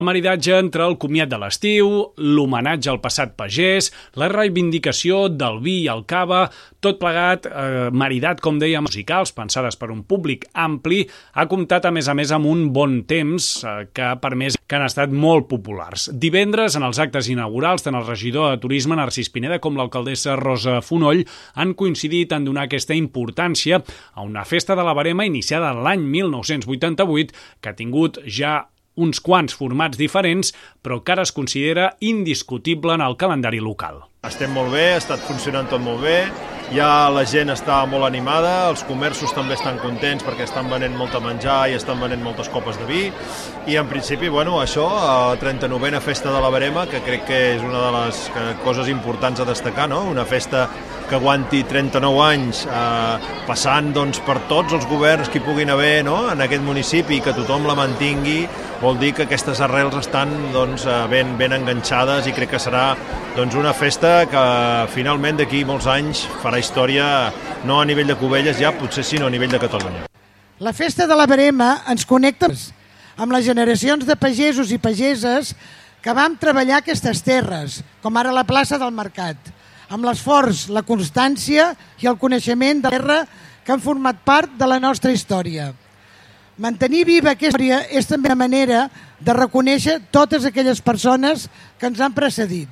El maridatge entre el comiat de l'estiu, l'homenatge al passat pagès, la reivindicació del vi i el cava, tot plegat, maridat, com dèiem, musicals, pensades per un públic ampli, ha comptat a més amb un bon temps que ha permès que han estat molt populars. Divendres, en els actes inaugurals, tant el regidor de Turisme, Narcís Pineda, com l'alcaldessa Rosa Fonoll han coincidit en donar aquesta importància a una festa de la Verema iniciada l'any 1988, que ha tingut ja uns quants formats diferents, però que ara es considera indiscutible en el calendari local. Estem molt bé, ha estat funcionant tot molt bé, ja la gent està molt animada, els comerços també estan contents perquè estan venent molt a menjar i estan venent moltes copes de vi, i en principi, això, la 39a Festa de la Verema, que crec que és una de les coses importants a destacar, no? Una festa que aguanti 39 anys passant per tots els governs que hi puguin haver, no? En aquest municipi, que tothom la mantingui, vol dir que aquestes arrels estan ben enganxades, i crec que serà una festa que finalment d'aquí molts anys farà història, no a nivell de Cubelles ja, potser sinó a nivell de Catalunya. La Festa de la Verema ens connecta amb les generacions de pagesos i pageses que vam treballar aquestes terres, com ara la plaça del Mercat, amb l'esforç, la constància i el coneixement de la terra que han format part de la nostra història. Mantenir viva aquesta història és també una manera de reconèixer totes aquelles persones que ens han precedit.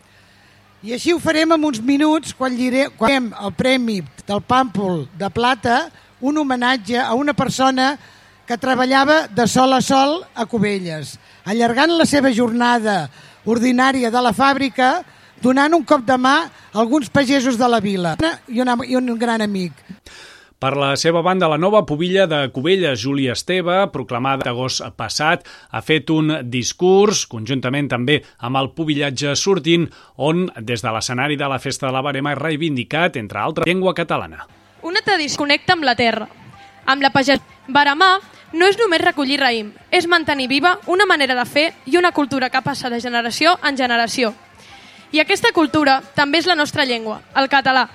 I així ho farem en uns minuts quan direm el Premi del Pàmpol de Plata, un homenatge a una persona que treballava de sol a sol a Cubelles, allargant la seva jornada ordinària de la fàbrica, donant un cop de mà a alguns pagesos de la vila i un gran amic. Per la seva banda, la nova pubilla de Cubelles, Júlia Esteve, proclamada d'agost passat, ha fet un discurs, conjuntament també amb el pubillatge sortint, on des de l'escenari de la Festa de la Verema ha reivindicat, entre altres, llengua catalana. Una tradició connecta amb la terra, amb la pagesia. Veremar no és només recollir raïm, és mantenir viva una manera de fer i una cultura que passa de generació en generació. I aquesta cultura també és la nostra llengua, el català.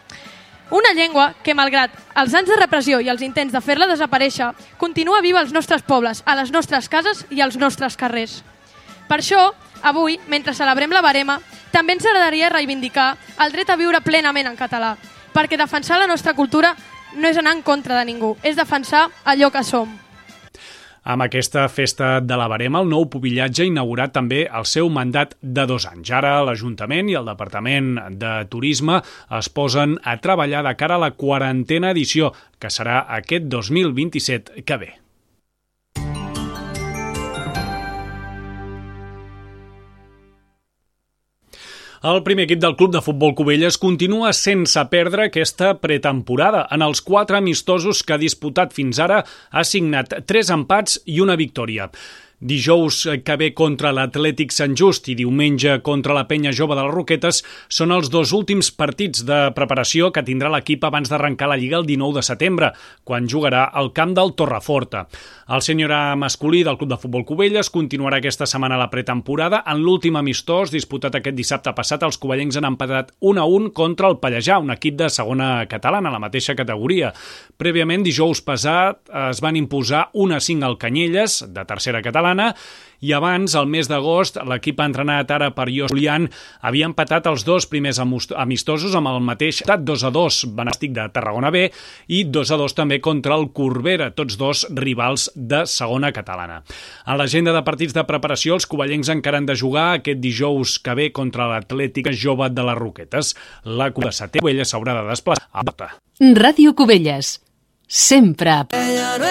Una llengua que, malgrat els anys de repressió i els intents de fer-la desaparèixer, continua viva als nostres pobles, a les nostres cases i als nostres carrers. Per això, avui, mentre celebrem la Verema, també ens agradaria reivindicar el dret a viure plenament en català, perquè defensar la nostra cultura no és anar en contra de ningú, és defensar allò que som. Amb aquesta festa de la Verema, el nou pubillatge ha inaugurat també el seu mandat de 2 anys. Ara l'Ajuntament i el Departament de Turisme es posen a treballar de cara a la 40a edició, que serà aquest 2027 que ve. El primer equip del Club de Futbol Cubelles continua sense perdre aquesta pretemporada. En els 4 amistosos que ha disputat fins ara ha signat 3 empats i una victòria. Dijous que ve contra l'Atlètic Sant Just i diumenge contra la Penya Jove de les Roquetes són els 2 últims partits de preparació que tindrà l'equip abans d'arrencar la Lliga el 19 de setembre, quan jugarà al camp del Torreforta. El sènior A masculí del Club de Futbol Cubelles continuarà aquesta setmana la pretemporada. En l'últim amistós disputat aquest dissabte passat, els covellencs han empatat 1-1 contra el Pallejà, un equip de segona catalana, la mateixa categoria. Prèviament, dijous passat, es van imposar 1-5 al Canyelles, de tercera catalana, i abans, al mes d'agost, l'equip entrenat ara per Ios Julián havia empatat els 2 primers amistosos amb el mateix 2-2 Benàstic de Tarragona B i 2-2 també contra el Corbera, tots 2 rivals de segona catalana. En l'agenda de partits de preparació, els covellencs encara han de jugar aquest dijous que ve contra l'Atlètic Jove de les Roquetes. La de setembre s'haurà de desplaçar a Bata. Ràdio Cubelles, sempre.